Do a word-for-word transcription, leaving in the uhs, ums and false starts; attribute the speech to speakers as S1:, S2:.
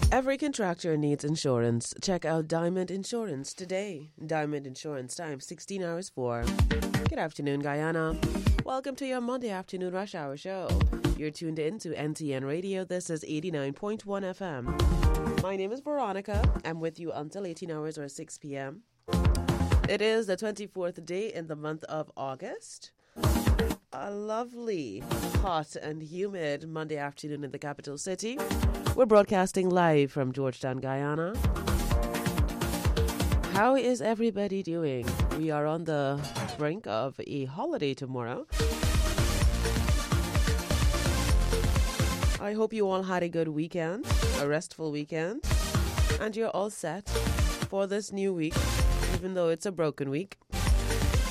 S1: Every contractor needs insurance. Check out Diamond Insurance today. Diamond Insurance, time sixteen hours four. Good afternoon, Guyana. Welcome to your Monday afternoon rush hour show. You're tuned in to N T N Radio. This is eighty-nine point one F M. My name is Veronica. I'm with you until eighteen hours or six p.m. It is the twenty-fourth day in the month of August. A lovely, hot and humid Monday afternoon in the capital city. We're broadcasting live from Georgetown, Guyana. How is everybody doing? We are on the brink of a holiday tomorrow. I hope you all had a good weekend, a restful weekend, and you're all set for this new week, even though it's a broken week.